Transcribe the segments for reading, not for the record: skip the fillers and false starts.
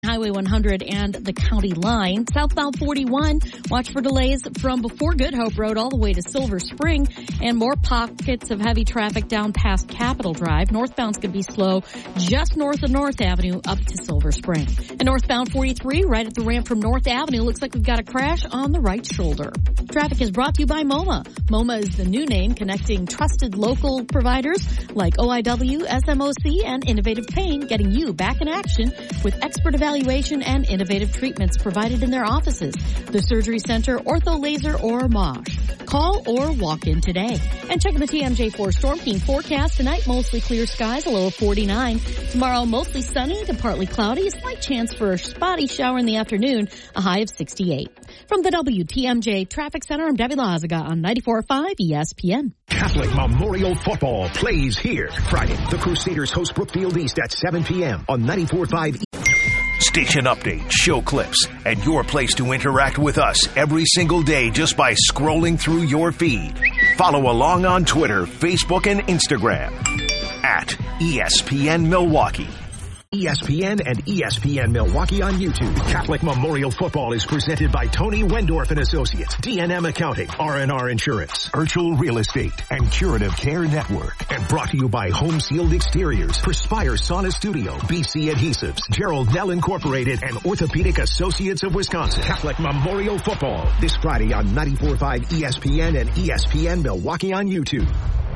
Highway 100 and the county line. Southbound 41, watch for delays from before Good Hope Road all the way to Silver Spring, and more pockets of heavy traffic down past Capitol Drive. Northbound's going to be slow just north of North Avenue up to Silver Spring. And northbound 43, right at the ramp from North Avenue, looks like we've got a crash on the right shoulder. Traffic is brought to you by MoMA. MoMA is the new name connecting trusted local providers like OIW, SMOC, and Innovative Pain, getting you back in action with expert evaluation and innovative treatments provided in their offices. The Surgery Center, Ortho Laser, or MOSH. Call or walk in today. And check the TMJ4 Storm King forecast tonight. Mostly clear skies, a low of 49. Tomorrow, mostly sunny to partly cloudy. A slight chance for a spotty shower in the afternoon, a high of 68. From the WTMJ Traffic Center, I'm Debbie Lazaga on 94.5 ESPN. Catholic Memorial Football plays here Friday. The Crusaders host Brookfield East at 7 p.m. on 94.5. Station updates, show clips, and your place to interact with us every single day just by scrolling through your feed. Follow along on Twitter, Facebook, and Instagram at ESPN Milwaukee. ESPN and ESPN Milwaukee on YouTube. Catholic Memorial Football is presented by Tony Wendorf and Associates, DNM Accounting, R&R Insurance, Urchel Real Estate, and Curative Care Network. And brought to you by Home Sealed Exteriors, Perspire Sauna Studio, BC Adhesives, Gerald Nell Incorporated, and Orthopedic Associates of Wisconsin. Catholic Memorial Football this Friday on 94.5 ESPN and ESPN Milwaukee on YouTube.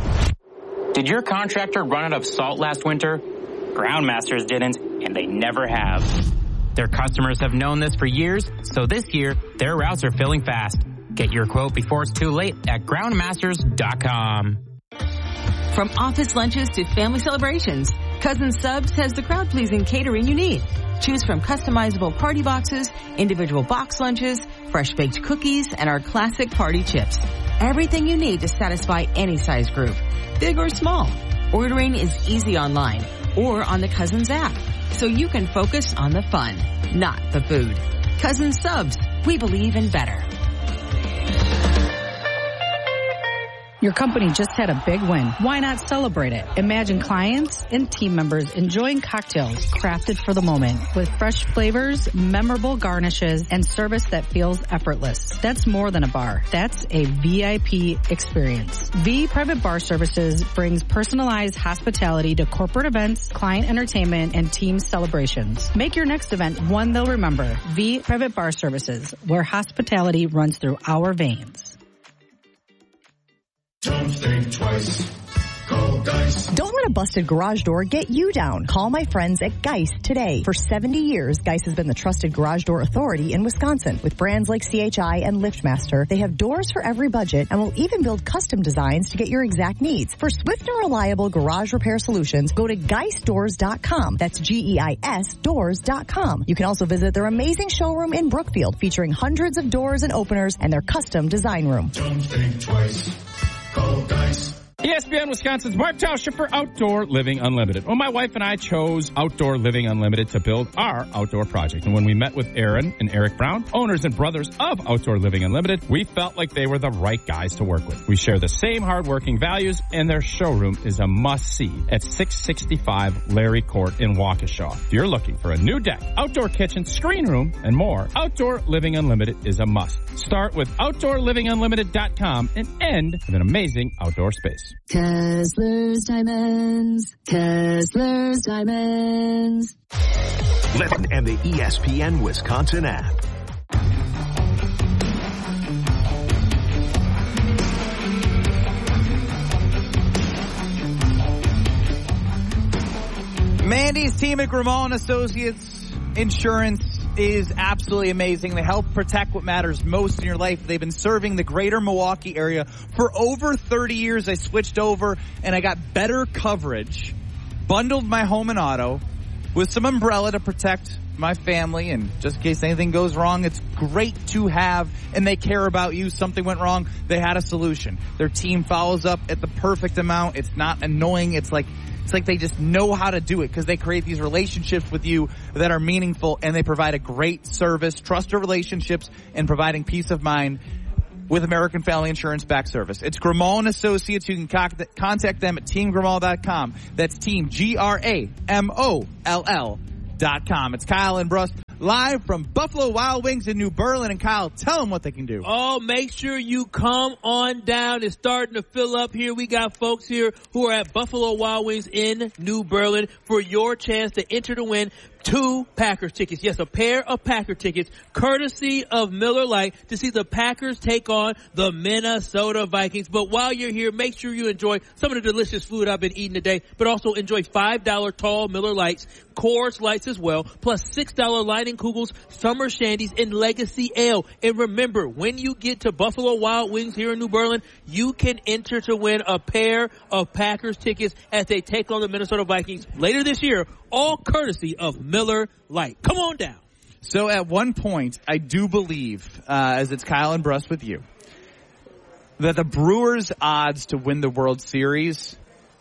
Did your contractor run out of salt last winter? Groundmasters didn't, and they never have. Their customers have known this for years, so this year, their routes are filling fast. Get your quote before it's too late at groundmasters.com. From office lunches to family celebrations, Cousin Subs has the crowd-pleasing catering you need. Choose from customizable party boxes, individual box lunches, fresh-baked cookies, and our classic party chips. Everything you need to satisfy any size group, big or small. Ordering is easy online or on the Cousins app, so you can focus on the fun, not the food. Cousins Subs, we believe in better. Your company just had a big win. Why not celebrate it? Imagine clients and team members enjoying cocktails crafted for the moment with fresh flavors, memorable garnishes, and service that feels effortless. That's more than a bar. That's a VIP experience. V Private Bar Services brings personalized hospitality to corporate events, client entertainment, and team celebrations. Make your next event one they'll remember. V Private Bar Services, where hospitality runs through our veins. Don't think twice. Call Geist. Don't let a busted garage door get you down. Call my friends at Geist today. For 70 years, Geist has been the trusted garage door authority in Wisconsin. With brands like CHI and LiftMaster, they have doors for every budget and will even build custom designs to get your exact needs. For swift and reliable garage repair solutions, go to GeistDoors.com. That's GEIS doors.com. You can also visit their amazing showroom in Brookfield, featuring hundreds of doors and openers and their custom design room. Don't think twice. Call Geist. ESPN Wisconsin's Mark Township for Outdoor Living Unlimited. Well, my wife and I chose Outdoor Living Unlimited to build our outdoor project. And when we met with Aaron and Eric Brown, owners and brothers of Outdoor Living Unlimited, we felt like they were the right guys to work with. We share the same hardworking values, and their showroom is a must-see at 665 Larry Court in Waukesha. If you're looking for a new deck, outdoor kitchen, screen room, and more, Outdoor Living Unlimited is a must. Start with OutdoorLivingUnlimited.com and end with an amazing outdoor space. Kessler's Diamonds. Kessler's Diamonds. Listen and the ESPN Wisconsin app. Mandy's team at Grimaud & Associates Insurance is absolutely amazing. They help protect what matters most in your life. They've been serving the greater Milwaukee area for over 30 years. I switched over and I got better coverage, bundled my home and auto with some umbrella to protect my family, and just in case anything goes wrong, it's great to have, and they care about you. Something went wrong, they had a solution. Their team follows up at the perfect amount. It's not annoying. It's like they just know how to do it because they create these relationships with you that are meaningful, and they provide a great service, trusted relationships, and providing peace of mind with American Family Insurance Back Service. It's Grimaud & Associates. You can contact them at teamgrimaud.com. That's team, GRAMOLL.com. It's Kyle and Bruss live from Buffalo Wild Wings in New Berlin. And Kyle, tell them what they can do. Oh, make sure you come on down. It's starting to fill up here. We got folks here who are at Buffalo Wild Wings in New Berlin for your chance to enter to win 2 Packers tickets. Yes, a pair of Packer tickets, courtesy of Miller Lite, to see the Packers take on the Minnesota Vikings. But while you're here, make sure you enjoy some of the delicious food I've been eating today, but also enjoy $5 tall Miller Lights, Coors Lights as well, plus $6 Leinenkugels, Summer Shandies, and Legacy Ale. And remember, when you get to Buffalo Wild Wings here in New Berlin, you can enter to win a pair of Packers tickets as they take on the Minnesota Vikings later this year, all courtesy of Miller Lite. Come on down. So at one point, I do believe, as it's Kyle and Bruss with you, that the Brewers' odds to win the World Series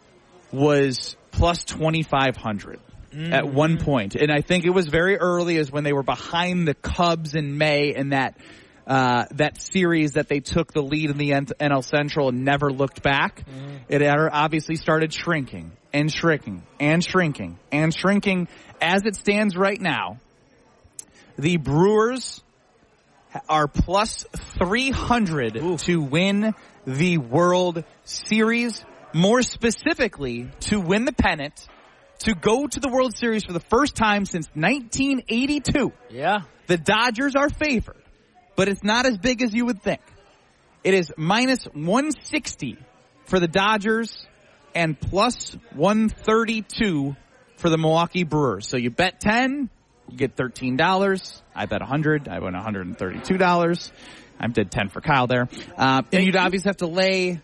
was plus 2,500 at one point. And I think it was very early, as when they were behind the Cubs in May in that series that they took the lead in the NL Central and never looked back. It obviously started shrinking and shrinking and shrinking and shrinking. As it stands right now, the Brewers are plus 300 to win the World Series. More specifically, to win the pennant, to go to the World Series for the first time since 1982. Yeah. The Dodgers are favored, but it's not as big as you would think. It is minus 160 for the Dodgers and plus 132 for the Milwaukee Brewers. So you bet 10, you get $13. I bet 100. I win $132. I did 10 for Kyle there. And you'd obviously have to lay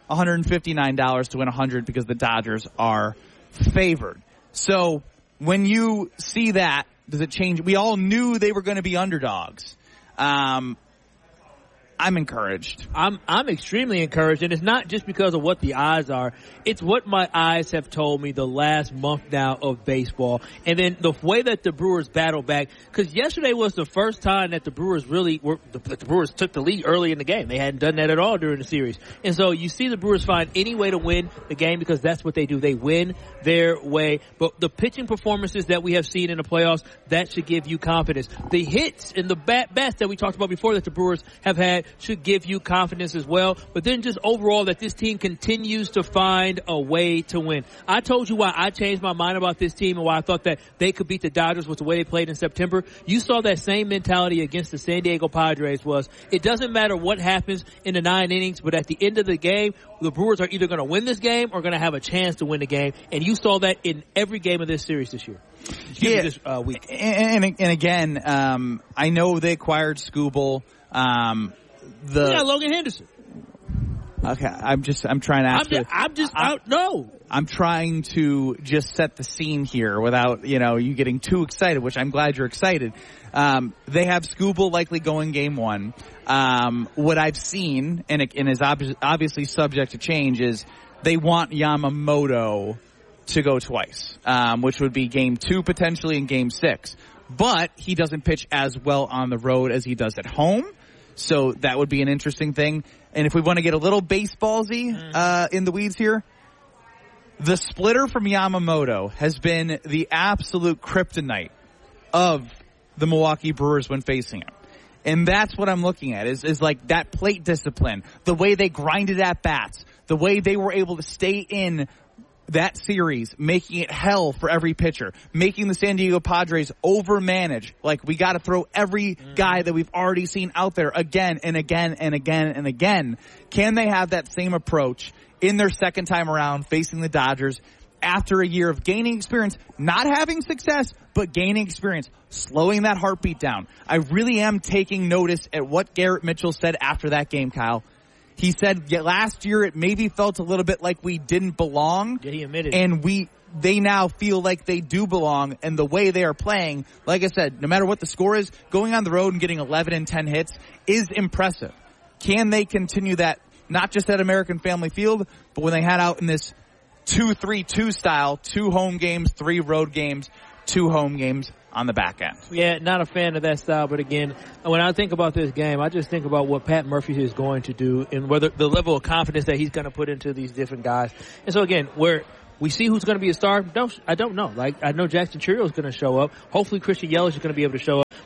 $159 to win 100 because the Dodgers are favored. So when you see that, does it change? We all knew they were going to be underdogs. I'm encouraged. I'm extremely encouraged, and it's not just because of what the odds are. It's what my eyes have told me the last month now of baseball. And then the way that the Brewers battle back, because yesterday was the first time that the Brewers the Brewers took the lead early in the game. They hadn't done that at all during the series. And so you see the Brewers find any way to win the game because that's what they do. They win their way. But the pitching performances that we have seen in the playoffs, that should give you confidence. The hits and the bats that we talked about before that the Brewers have had should give you confidence as well. But then just overall that this team continues to find a way to win. I told you why I changed my mind about this team and why I thought that they could beat the Dodgers with the way they played in September. You saw that same mentality against the San Diego Padres was it doesn't matter what happens in the 9 innings, but at the end of the game, the Brewers are either going to win this game or going to have a chance to win the game. And you saw that in every game of this series this year. This week. And again, I know they acquired Skubal. Logan Henderson. Okay, I'm trying to ask I'm trying to just set the scene here without, you getting too excited, which I'm glad you're excited. They have Skubal likely going game 1. What I've seen, and is obviously subject to change, is they want Yamamoto to go twice, which would be game 2 potentially and game 6. But he doesn't pitch as well on the road as he does at home. So that would be an interesting thing. And if we want to get a little baseballsy in the weeds here, the splitter from Yamamoto has been the absolute kryptonite of the Milwaukee Brewers when facing him. And that's what I'm looking at is like that plate discipline, the way they grinded at bats, the way they were able to stay in that series, making it hell for every pitcher, making the San Diego Padres overmanage. Like, we got to throw every guy that we've already seen out there again and again and again and again. Can they have that same approach in their second time around facing the Dodgers after a year of gaining experience, not having success, but gaining experience, slowing that heartbeat down? I really am taking notice at what Garrett Mitchell said after that game, Kyle. He said last year it maybe felt a little bit like we didn't belong. Yeah, he admitted. And they now feel like they do belong, and the way they are playing, like I said, no matter what the score is, going on the road and getting 11 and 10 hits is impressive. Can they continue that, not just at American Family Field, but when they head out in this 2-3-2 style, 2 home games, 3 road games, 2 home games on the back end? Yeah, not a fan of that style, but again, when I think about this game, I just think about what Pat Murphy is going to do and whether the level of confidence that he's going to put into these different guys. And so again, where we see who's going to be a star, I don't know. Like, I know Jackson Chourio is going to show up. Hopefully Christian Yelich is going to be able to show up.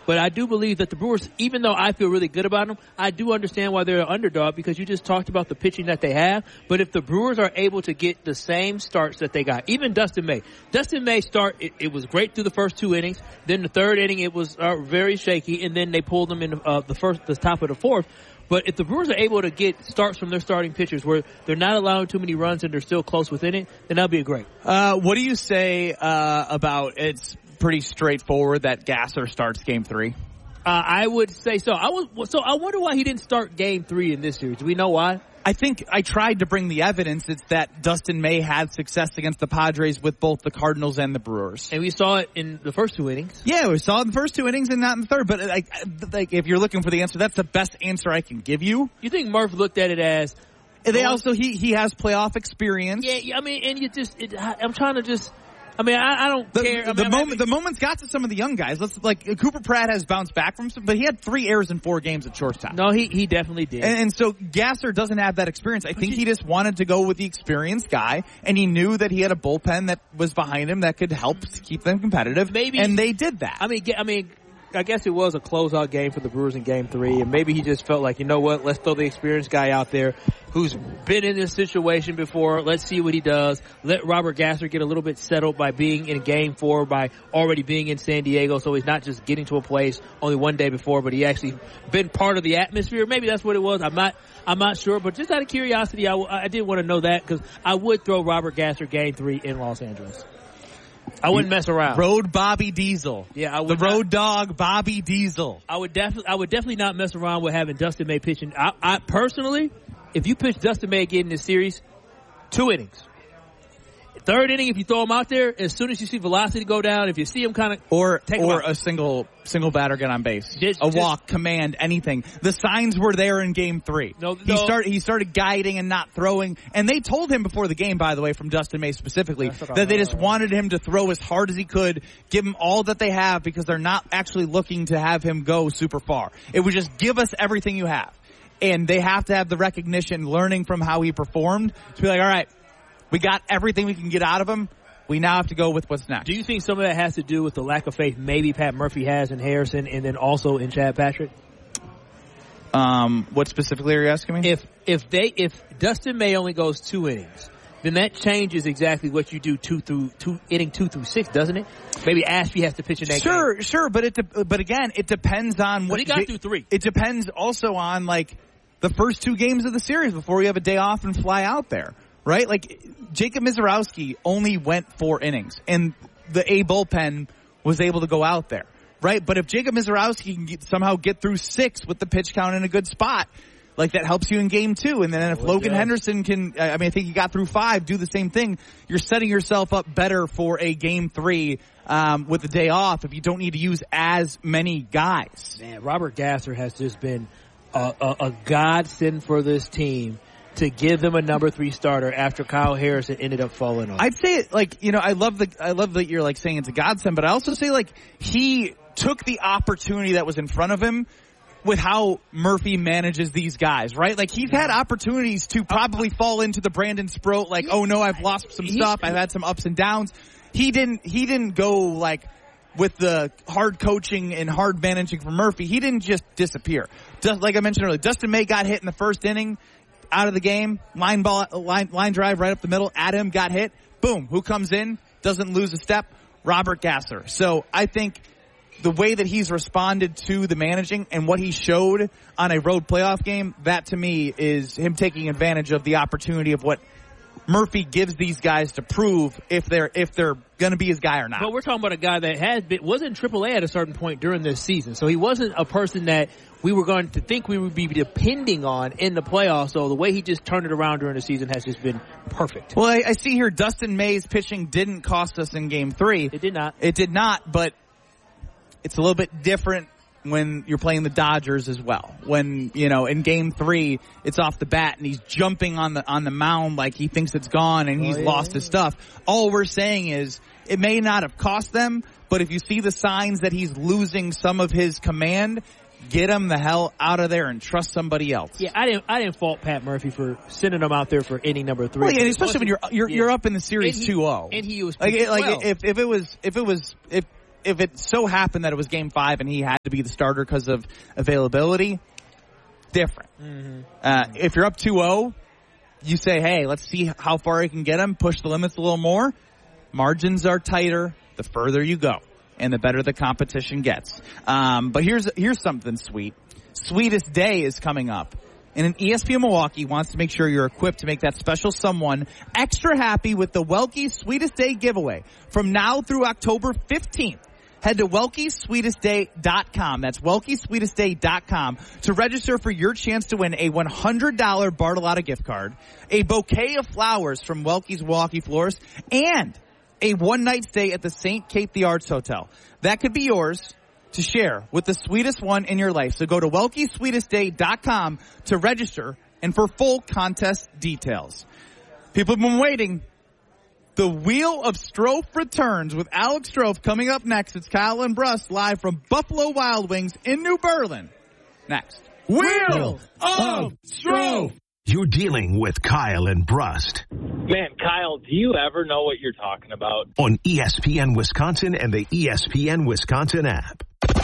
But I do believe that the Brewers, even though I feel really good about them, I do understand why they're an underdog because you just talked about the pitching that they have. But if the Brewers are able to get the same starts that they got, even Dustin May. Dustin May it was great through the first 2 innings. Then the third inning, it was very shaky. And then they pulled them in the top of the fourth. But if the Brewers are able to get starts from their starting pitchers where they're not allowing too many runs and they're still close within it, then that'll be great. What do you say about it's pretty straightforward that Gasser starts Game 3? I would say so. I wonder why he didn't start Game 3 in this series. Do we know why? I think I tried to bring the evidence. It's that Dustin May had success against the Padres with both the Cardinals and the Brewers. And we saw it in the first 2 innings. Yeah, we saw it in the first 2 innings and not in the third. But like if you're looking for the answer, that's the best answer I can give you. You think Murph looked at it as... He has playoff experience. Yeah, I mean, and I'm trying to just... I mean, I don't care. The moment's got to some of the young guys. Cooper Pratt has bounced back from some, but he had 3 errors in 4 games at shortstop. No, he definitely did. And so Gasser doesn't have that experience. I think he just wanted to go with the experienced guy, and he knew that he had a bullpen that was behind him that could help to keep them competitive. And they did that. I guess it was a closeout game for the Brewers in Game 3, and maybe he just felt like, you know what, let's throw the experienced guy out there who's been in this situation before. Let's see what he does. Let Robert Gasser get a little bit settled by being in Game 4, by already being in San Diego, so he's not just getting to a place only one day before, but he actually been part of the atmosphere. Maybe that's what it was. I'm not sure, but just out of curiosity, I did want to know that because I would throw Robert Gasser Game 3 in Los Angeles. I wouldn't mess around. Road Bobby Diesel. Yeah, I would. The road dog Bobby Diesel. I would definitely not mess around with having Dustin May pitching. I personally, if you pitch Dustin May again in this series, 2 innings. Third inning, if you throw him out there, as soon as you see velocity go down, if you see him kind of or a single batter get on base, walk, command, anything. The signs were there in Game 3. He started guiding and not throwing, and they told him before the game, by the way, from Dustin May specifically, that they just wanted him to throw as hard as he could, give him all that they have because they're not actually looking to have him go super far. It would just give us everything you have, and they have to have the recognition, learning from how he performed, to be like, all right. We got everything we can get out of him. We now have to go with what's next. Do you think some of that has to do with the lack of faith maybe Pat Murphy has in Harrison and then also in Chad Patrick? What specifically are you asking me? If Dustin May only goes 2 innings, then that changes exactly what you do inning 2 through 6, doesn't it? Maybe Ashby has to pitch in that game. Sure, but again, it depends on what he got through 3. It depends also on like the first 2 games of the series before we have a day off and fly out there. Right? Like, Jacob Mizorowski only went 4 innings, and the A bullpen was able to go out there. Right? But if Jacob Mizorowski can somehow get through 6 with the pitch count in a good spot, like that helps you in Game 2. And then if Logan Henderson can, I think he got through 5, do the same thing, you're setting yourself up better for a Game 3 with the day off if you don't need to use as many guys. Man, Robert Gasser has just been a godsend for this team to give them a number 3 starter after Kyle Harrison ended up falling off. I'd say I love that you're like saying it's a godsend, but I also say like he took the opportunity that was in front of him with how Murphy manages these guys, right? Like he's had opportunities to probably fall into the Brandon Sproat, like, oh no, I've lost some stuff, I've had some ups and downs. He didn't go like with the hard coaching and hard managing for Murphy. He didn't just disappear. Like I mentioned earlier, Dustin May got hit in the first inning. Out of the game, line drive right up the middle, at him, got hit, boom, who comes in, doesn't lose a step? Robert Gasser. So I think the way that he's responded to the managing and what he showed on a road playoff game, that to me is him taking advantage of the opportunity of what Murphy gives these guys to prove if they're going to be his guy or not. But we're talking about a guy that was in AAA at a certain point during this season. So he wasn't a person that we were going to think we would be depending on in the playoffs. So the way he just turned it around during the season has just been perfect. Well, I see here Dustin May's pitching didn't cost us in Game 3. It did not. It did not, but it's a little bit different when you're playing the Dodgers as well. When, in Game 3, it's off the bat and he's jumping on the mound like he thinks it's gone and he's lost his stuff. All we're saying is it may not have cost them, but if you see the signs that he's losing some of his command, get him the hell out of there and trust somebody else. Yeah, I didn't fault Pat Murphy for sending him out there for inning number 3. Well, yeah, especially when you're up in the series 2-0. And he was if it so happened that it was Game 5 and he had to be the starter because of availability. Different. If you're up 2-0, you say, hey, let's see how far I can get him, push the limits a little more. Margins are tighter the further you go, and the better the competition gets. But here's something sweet. Sweetest Day is coming up. And ESPN Milwaukee wants to make sure you're equipped to make that special someone extra happy with the Welke Sweetest Day giveaway. From now through October 15th, head to WelkeSweetestDay.com. That's WelkeSweetestDay.com to register for your chance to win a $100 Bartolotta gift card, a bouquet of flowers from Welke's Milwaukee Florist, and a one-night stay at the St. Kate the Arts Hotel. That could be yours to share with the sweetest one in your life. So go to WelkeSweetestDay.com to register and for full contest details. People have been waiting. The Wheel of Strofe returns with Alex Strofe coming up next. It's Kyle and Brust live from Buffalo Wild Wings in New Berlin. Next. Wheel of Strofe. You're dealing with Kyle and Brust. Man, Kyle, do you ever know what you're talking about? On ESPN Wisconsin and the ESPN Wisconsin app.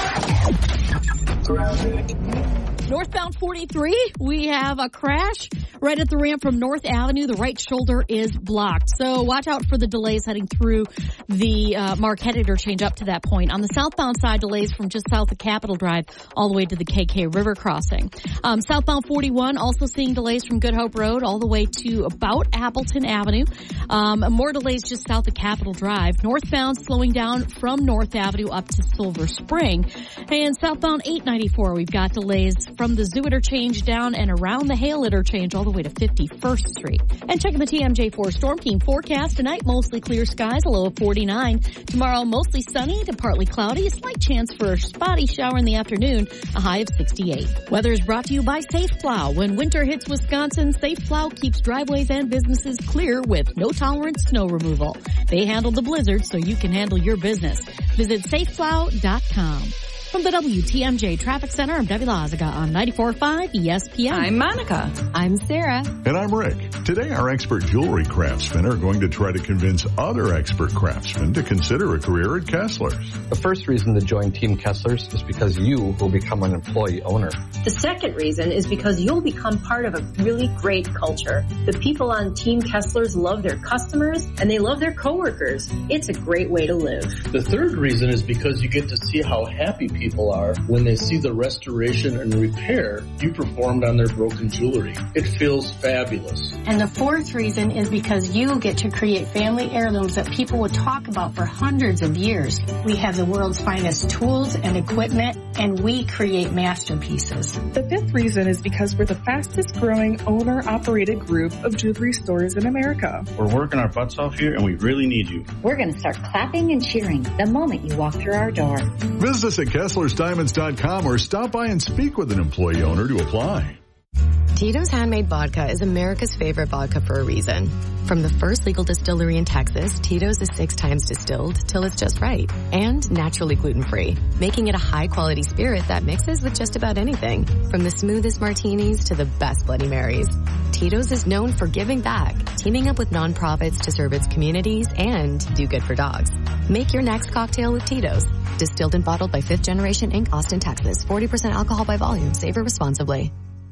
Northbound 43, we have a crash right at the ramp from North Avenue. The right shoulder is blocked. So watch out for the delays heading through the Marquette interchange up to that point. On the southbound side, delays from just south of Capitol Drive all the way to the KK River crossing. Southbound 41, also seeing delays from Good Hope Road all the way to about Appleton Avenue. More delays just south of Capitol Drive. Northbound slowing down from North Avenue up to Silver Spring. And southbound 894, we've got delays from the Zoo interchange down and around the Hale interchange all the way to 51st Street. And checking the TMJ4 Storm Team forecast tonight, mostly clear skies, a low of 49. Tomorrow, mostly sunny to partly cloudy, a slight chance for a spotty shower in the afternoon, a high of 68. Weather is brought to you by Safe Plow. When winter hits Wisconsin, Safe Plow keeps driveways and businesses clear with no tolerance snow removal. They handle the blizzard so you can handle your business. Visit safeplow.com. From the WTMJ Traffic Center, I'm Debbie Lazaga on 94.5 ESPN. I'm Monica. I'm Sarah. And I'm Rick. Today, our expert jewelry craftsmen are going to try to convince other expert craftsmen to consider a career at Kessler's. The first reason to join Team Kessler's is because you will become an employee owner. The second reason is because you'll become part of a really great culture. The people on Team Kessler's love their customers and they love their coworkers. It's a great way to live. The third reason is because you get to see how happy people are when they see the restoration and repair you performed on their broken jewelry. It feels fabulous. And the fourth reason is because you get to create family heirlooms that people would talk about for hundreds of years. We have the world's finest tools and equipment, and we create masterpieces. The fifth reason is because we're the fastest growing owner-operated group of jewelry stores in America. We're working our butts off here, and we really need you. We're going to start clapping and cheering the moment you walk through our door. Visit us at KesslersDiamonds.com or stop by and speak with an employee owner to apply. Tito's Handmade Vodka is America's favorite vodka for a reason. From the first legal distillery in Texas, Tito's is 6 times distilled till it's just right. And naturally gluten-free, making it a high-quality spirit that mixes with just about anything. From the smoothest martinis to the best Bloody Marys. Tito's is known for giving back, teaming up with nonprofits to serve its communities and do good for dogs. Make your next cocktail with Tito's. Distilled and bottled by 5th Generation Inc., Austin, Texas. 40% alcohol by volume. Savor responsibly.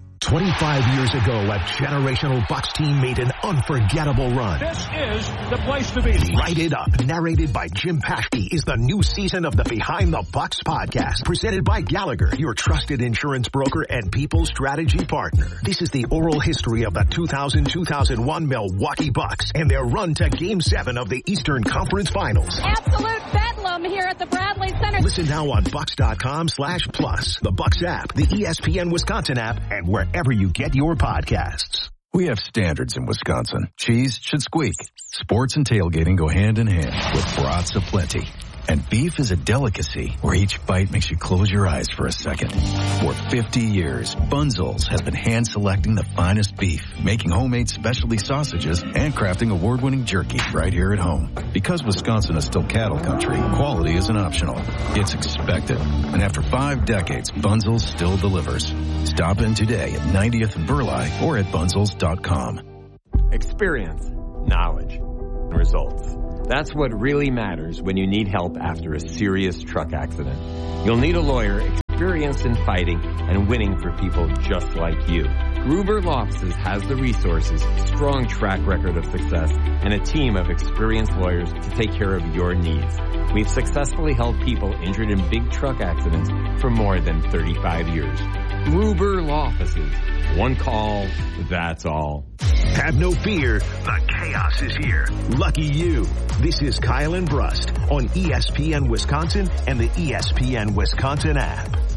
25 years ago, a generational Bucs team made an unforgettable run. This is the place to be. Write It Up, narrated by Jim Paschke, is the new season of the Behind the Bucs podcast, presented by Gallagher, your trusted insurance broker and people strategy partner. This is the oral history of the 2000-2001 Milwaukee Bucs and their run to Game 7 of the Eastern Conference Finals. Absolute bedlam here at the Bradley Center. Listen now on Bucs.com/plus, the Bucs app, the ESPN Wisconsin app, and wherever you get your podcasts. We have standards in Wisconsin. Cheese should squeak. Sports and tailgating go hand in hand with brats aplenty. And beef is a delicacy where each bite makes you close your eyes for a second. For 50 years, Bunzel's has been hand-selecting the finest beef, making homemade specialty sausages, and crafting award-winning jerky right here at home. Because Wisconsin is still cattle country, quality isn't optional. It's expected. And after 5 decades, Bunzel's still delivers. Stop in today at 90th and Burleigh or at bunzels.com. Experience, knowledge, and results. That's what really matters when you need help after a serious truck accident. You'll need a lawyer experience in fighting and winning for people just like you. Gruber Law Offices has the resources, strong track record of success, and a team of experienced lawyers to take care of your needs. We've successfully helped people injured in big truck accidents for more than 35 years. Gruber Law Offices. One call, that's all. Have no fear, the chaos is here. Lucky you. This is Kyle and Brust on ESPN Wisconsin and the ESPN Wisconsin app.